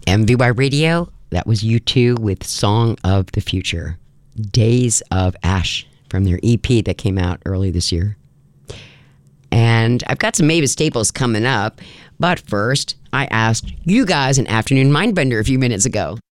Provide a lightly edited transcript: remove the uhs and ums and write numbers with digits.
MVY Radio, that was U2 with Song of the Future. Days of Ash from their EP that came out early this year. And I've got some Mavis Staples coming up. But first, I asked you guys an afternoon mindbender a few minutes ago.